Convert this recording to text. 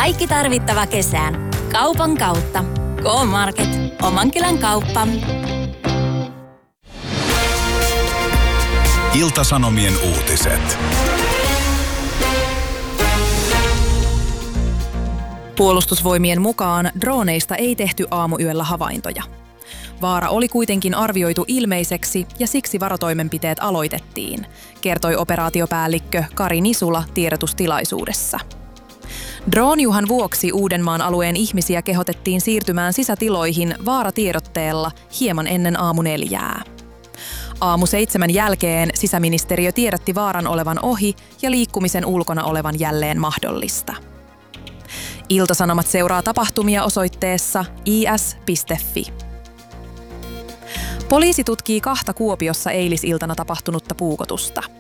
Kaikki tarvittava kesään. Kaupan kautta. K-Market. Oman kylän kauppa. Ilta-Sanomien uutiset. Puolustusvoimien mukaan drooneista ei tehty aamuyöllä havaintoja. Vaara oli kuitenkin arvioitu ilmeiseksi ja siksi varotoimenpiteet aloitettiin, kertoi operaatiopäällikkö Kari Nisula tiedotustilaisuudessa. Drooniuhan vuoksi Uudenmaan alueen ihmisiä kehotettiin siirtymään sisätiloihin vaaratiedotteella hieman ennen aamu 4. Aamu 7 jälkeen sisäministeriö tiedotti vaaran olevan ohi ja liikkumisen ulkona olevan jälleen mahdollista. Ilta-Sanomat seuraa tapahtumia osoitteessa is.fi. Poliisi tutkii 2 Kuopiossa eilisiltana tapahtunutta puukotusta.